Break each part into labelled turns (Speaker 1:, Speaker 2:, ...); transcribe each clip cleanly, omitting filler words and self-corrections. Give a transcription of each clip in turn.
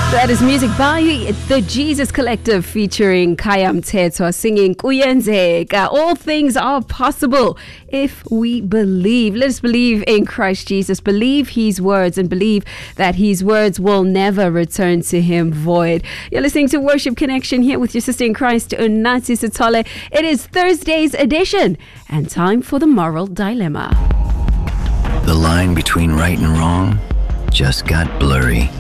Speaker 1: That is music by the Jesus Collective featuring Kaya Mthethwa singing Kuyenzeka. All things are possible if we believe. Let us believe in Christ Jesus, believe his words, and believe that his words will never return to him void. You're listening to Worship Connection here with your sister in Christ, Unathi Sithole. It is Thursday's edition and time for the moral dilemma.
Speaker 2: The line between right and wrong just got blurry.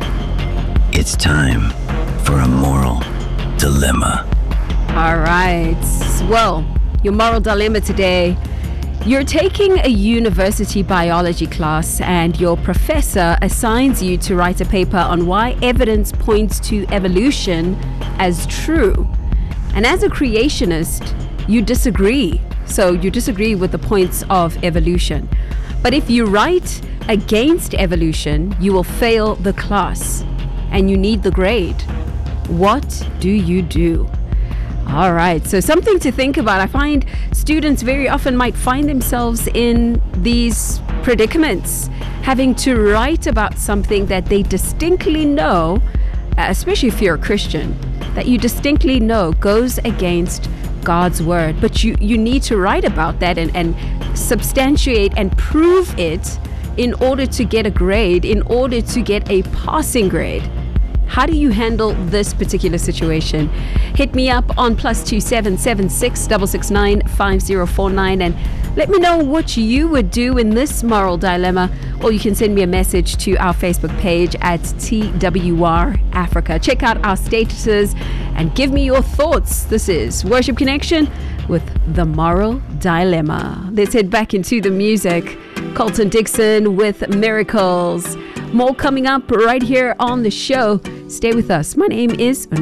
Speaker 2: It's time for a moral dilemma.
Speaker 1: All right. Well, your moral dilemma today. You're taking a university biology class and your professor assigns you to write a paper on why evidence points to evolution as true. And as a creationist, you disagree. So you disagree with the points of evolution. But if you write against evolution, you will fail the class and you need the grade. What do you do? All right, so something to think about. I find students very often might find themselves in these predicaments, having to write about something that they distinctly know, especially if you're a Christian, that you distinctly know goes against God's word. But you need to write about that and substantiate and prove it in order to get a grade, in order to get a passing grade. How do you handle this particular situation? Hit me up on +27 76 669 5049 and let me know what you would do in this moral dilemma, or you can send me a message to our Facebook page at TWR Africa. Check out our statuses and give me your thoughts. This is Worship Connection with the moral dilemma. Let's head back into the music. Colton Dixon with Miracles. More coming up right here on the show. Stay with us. My name is